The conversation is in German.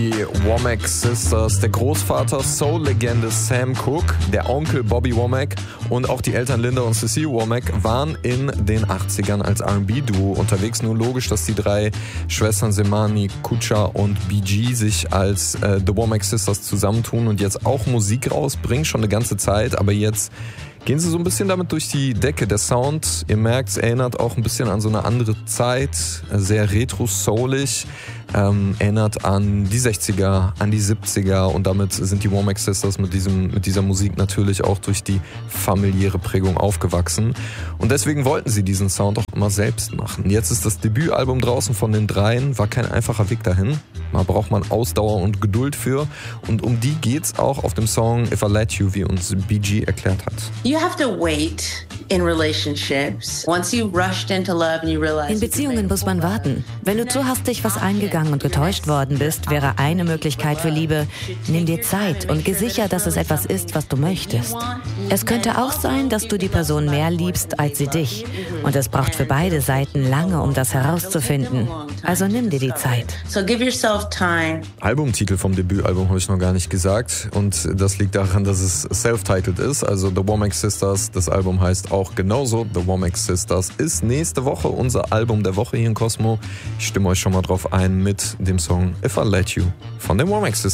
Die Womack Sisters, der Großvater Soul-Legende Sam Cooke, der Onkel Bobby Womack und auch die Eltern Linda und Cecile Womack waren in den 80ern als R&B-Duo unterwegs. Nur logisch, dass die drei Schwestern Semani, Kucha und BG sich als The Womack Sisters zusammentun und jetzt auch Musik rausbringen, schon eine ganze Zeit, aber jetzt gehen sie so ein bisschen damit durch die Decke. Der Sound, ihr merkt, es erinnert auch ein bisschen an so eine andere Zeit, sehr retro-soulig, erinnert an die 60er, an die 70er und damit sind die Womack Sisters mit dieser Musik natürlich auch durch die familiäre Prägung aufgewachsen und deswegen wollten sie diesen Sound auch immer selbst machen. Jetzt ist das Debütalbum draußen von den dreien, war kein einfacher Weg dahin. Da braucht man Ausdauer und Geduld für und um die geht's auch auf dem Song If I Let You, wie uns BG erklärt hat. You have to wait in relationships. Once you rushed into love and you realize. In Beziehungen muss man warten. Wenn du zu hastig was eingegangen und getäuscht worden bist, wäre eine Möglichkeit für Liebe: Nimm dir Zeit und geh sicher, dass es etwas ist, was du möchtest. Es könnte auch sein, dass du die Person mehr liebst als sie dich. Und es braucht für beide Seiten lange, um das herauszufinden. Also nimm dir die Zeit. So give yourself time. Albumtitel vom Debütalbum habe ich noch gar nicht gesagt und das liegt daran, dass es self-titled ist, also The Womack Sisters. Das Album heißt auch genauso The Womack Sisters. Ist nächste Woche unser Album der Woche hier in Cosmo. Ich stimme euch schon mal drauf ein mit dem Song If I Let You von den Womack Sisters.